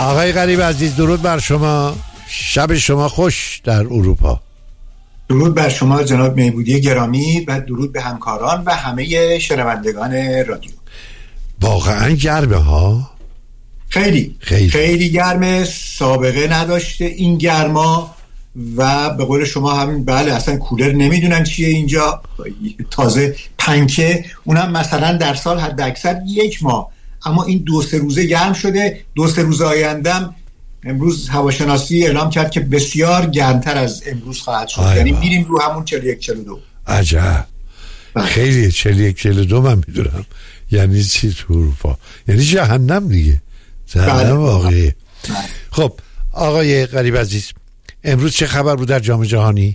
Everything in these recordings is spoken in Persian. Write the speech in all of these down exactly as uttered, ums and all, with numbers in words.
آقای غریب عزیز، درود بر شما، شب شما خوش در اروپا. درود بر شما جناب میبودی گرامی و درود به همکاران و همه شنوندگان رادیو. واقعا گرمه ها، خیلی خیلی خیلی گرمه، سابقه نداشته این گرما و به قول شما همین بله اصلا کولر نمیدونن چیه اینجا، تازه پنکه اونم مثلا در سال حد اکثر یک ماه، اما این دو سه روزه گرم شده. دو سه روز آیندم امروز هواشناسی اعلام کرد که بسیار گرمتر از امروز خواهد شد، یعنی میریم رو همون چهل و یک چهل و دو. عجب، خیلی چهل و یک چهل و دو من میدونم یعنی چی تو اروپا، یعنی جهنم دیگه، جهنم واقعی. خب آقای غریب عزیز، امروز چه خبر بود در جام جهانی؟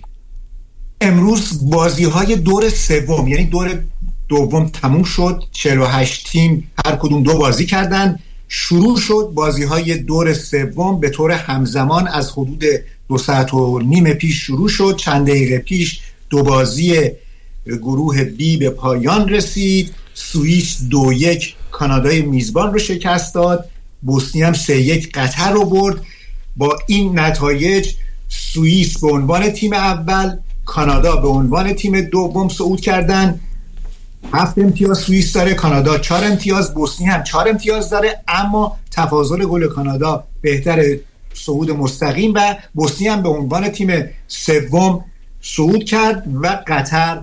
امروز بازی های دور سوم، یعنی دور دوم تموم شد، چهل و هشت تیم هر کدوم دو بازی کردن. شروع شد بازی های دور سوم به طور همزمان، از حدود دو ساعت و نیم پیش شروع شد. چند دقیقه پیش دو بازی گروه بی به پایان رسید. سوئیس دو یک کانادای میزبان رو شکست داد. بوسنی هم سه یک قطر رو برد. با این نتایج سوئیس به عنوان تیم اول، کانادا به عنوان تیم دوم صعود کردن. هفت امتیاز سوئیس داره، کانادا چهار امتیاز، بوسنی هم چهار امتیاز داره، اما تفاضل گل کانادا بهتر صعود مستقیم و بوسنی هم به عنوان تیم سوم صعود کرد و قطر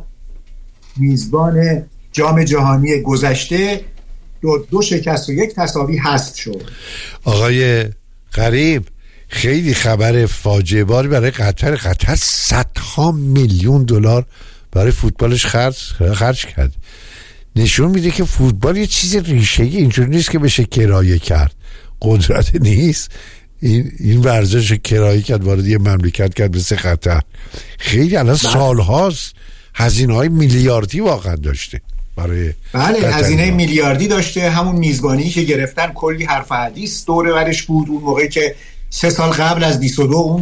میزبان جام جهانی گذشته دو, دو شکست و یک تساوی حذف شد. آقای غریب، خیلی خبر فاجعه باری برای قطر. قطر صدها میلیون دلار برای فوتبالش خرج خرج کرد. نشون میده که فوتبال یه چیز ریشه‌ای اینجوری نیست که بشه کرایه کرد، قدرت نیست این این ورزش کرایه کرد وارد یه مملکت کرد مثل قطر. خیلی الان سالهاست هزینه‌های میلیاردی واقعا داشته برای بله هزینه میلیاردی داشته. همون میزبانی که گرفتن کلی حرف و حدیث دور برش بود اون موقعی که سه سال قبل از بیست و دو اون